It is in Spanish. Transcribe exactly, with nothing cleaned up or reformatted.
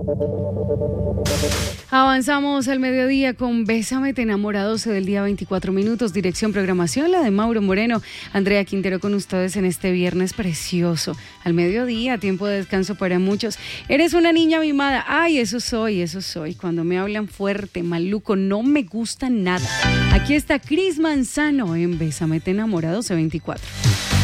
Avanzamos al mediodía con Bésame, te enamora, doce del día, veinticuatro minutos. Dirección, programación, la de Mauro Moreno. Andrea Quintero con ustedes en este viernes precioso. Al mediodía, tiempo de descanso para muchos. Eres una niña mimada. Ay, eso soy, eso soy. Cuando me hablan fuerte, maluco, no me gusta nada. Aquí está Cris Manzano en Bésame, te enamora, doce veinticuatro.